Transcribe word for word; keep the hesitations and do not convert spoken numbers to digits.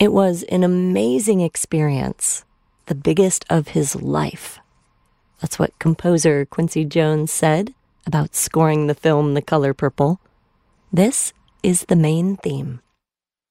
It was an amazing experience, the biggest of his life. That's what composer Quincy Jones said about scoring the film The Color Purple. This is the main theme.